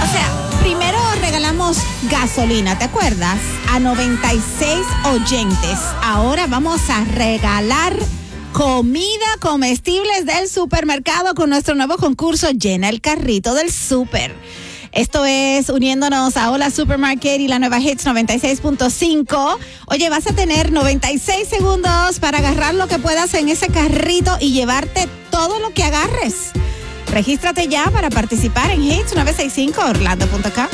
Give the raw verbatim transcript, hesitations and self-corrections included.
O sea, primero regalamos gasolina, ¿te acuerdas? A noventa y seis oyentes. Ahora vamos a regalar comida comestibles del supermercado con nuestro nuevo concurso Llena el carrito del súper. Esto es uniéndonos a Hola Supermarket y la nueva Hits noventa y seis punto cinco. Oye, vas a tener noventa y seis segundos para agarrar lo que puedas en ese carrito y llevarte todo lo que agarres. Regístrate ya para participar en hits nueve seis cinco orlando punto com.